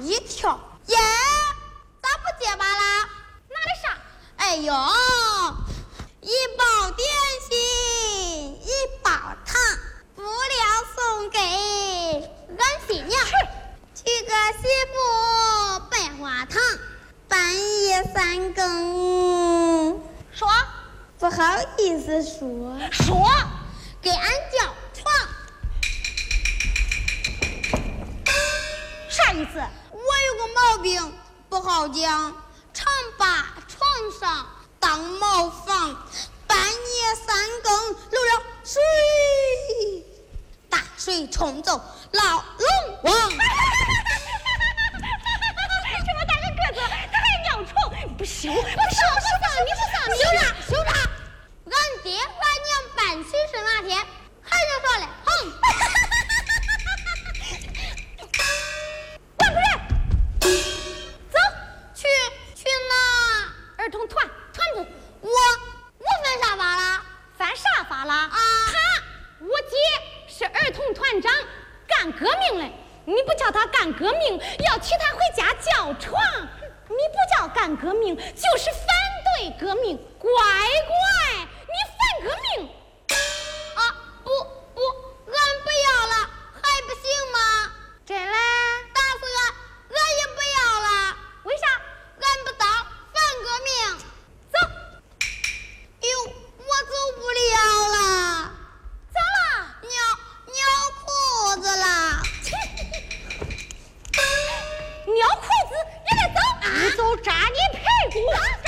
一跳，耶，咋不结巴啦？ 拿的啥？ 哎呦，一包点心，一包糖，不料送给俺新娘，娶个媳妇百花堂，半夜3更， 说不好意思说，给俺叫床。 啥意思？ 我有个毛病不好讲，常把床上当茅房，半夜3更漏了水，大水冲走老龙王。 这么大个个子，他还尿床，不行！你不上！ 休着！俺爹俺娘办喜事那天，还就说了，哼。走，去那儿童团子， 我犯啥法了？ 犯啥法了？ 啊， 我姐是儿童团长，干革命嘞！你不叫她干革命，要娶她回家叫床。你不叫干革命，就是反对革命。乖，你反革命啊，不，俺不要了，还不行吗？ 真嘞？ 打死俺也不要了。 为啥？ 俺不当反革命。 走。 哟，我走不了了。 咋了？ 尿裤子了。 尿裤子也得走？不走扎你屁股。